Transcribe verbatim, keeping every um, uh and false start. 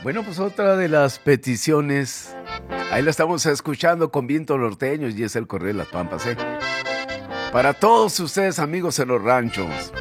Bueno, pues otra de las peticiones, ahí la estamos escuchando con Viento Norteño y es el Correo de las Pampas, ¿eh? Para todos ustedes, amigos en los ranchos.